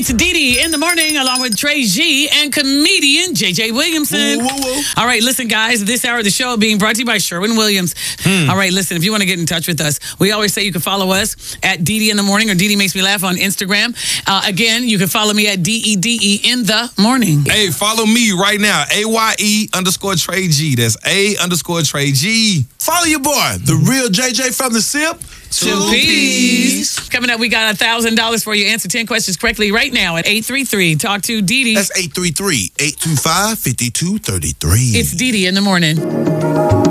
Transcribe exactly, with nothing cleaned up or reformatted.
It's Dee Dee in the morning, along with Trey G and comedian J J Williamson. Whoa, whoa, whoa. All right, listen, guys, this hour of the show being brought to you by Sherwin-Williams. Hmm. All right, listen, if you want to get in touch with us, we always say you can follow us at Dee Dee in the morning or Dee Dee Makes Me Laugh on Instagram. Uh, again, you can follow me at D E D E in the morning. Hey, follow me right now, A Y E underscore Trey G. That's A underscore Trey G. Follow your boy, the real J J from the SIP. Two P's. Coming up, we got one thousand dollars for you. Answer ten questions correctly right now at eight three three. Talk to Dee Dee. That's eight three three, eight two five, five two three three. It's Dee Dee in the morning.